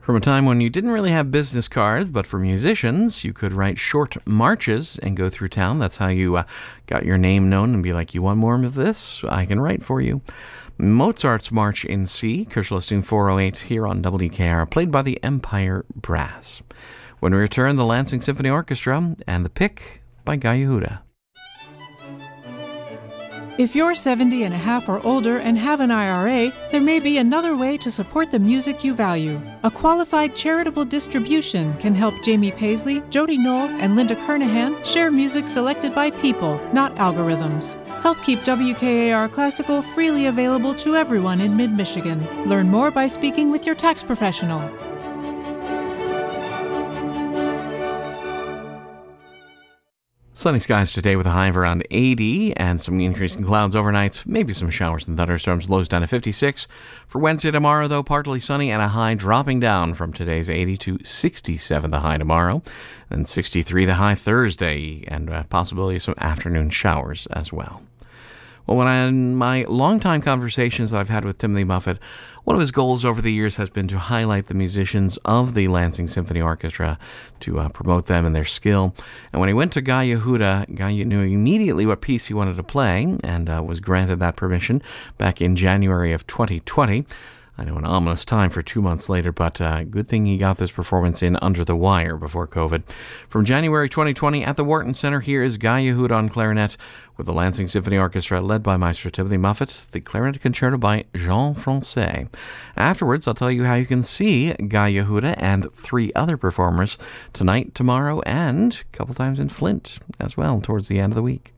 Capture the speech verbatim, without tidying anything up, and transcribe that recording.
From a time when you didn't really have business cards, but for musicians, you could write short marches and go through town. That's how you uh, got your name known and be like, you want more of this? I can write for you. Mozart's March in C, Kirschlisting four oh eight here on W K R, played by the Empire Brass. When we return, the Lansing Symphony Orchestra and The Pick by Guy Yehuda. If you're seventy and a half or older and have an I R A, there may be another way to support the music you value. A qualified charitable distribution can help Jamie Paisley, Jody Knoll, and Linda Kernahan share music selected by people, not algorithms. Help keep W K A R Classical freely available to everyone in mid-Michigan. Learn more by speaking with your tax professional. Sunny skies today with a high of around eighty and some increasing clouds overnight. Maybe some showers and thunderstorms. Lows down to fifty-six. For Wednesday tomorrow, though, partly sunny and a high dropping down from today's eighty to sixty-seven the high tomorrow. And sixty-three the high Thursday. And uh, possibility of some afternoon showers as well. Well, when I, in my long-time conversations that I've had with Timothy Buffett, one of his goals over the years has been to highlight the musicians of the Lansing Symphony Orchestra, to uh, promote them and their skill. And when he went to Guy Yehuda, Guy knew immediately what piece he wanted to play and uh, was granted that permission back in January of twenty twenty. I know, an ominous time for two months later, but uh, good thing he got this performance in under the wire before COVID. From January twenty twenty at the Wharton Center, here is Guy Yehuda on clarinet with the Lansing Symphony Orchestra led by Maestro Timothy Buffett, the Clarinet Concerto by Jean Francais. Afterwards, I'll tell you how you can see Guy Yehuda and three other performers tonight, tomorrow, and a couple times in Flint as well towards the end of the week.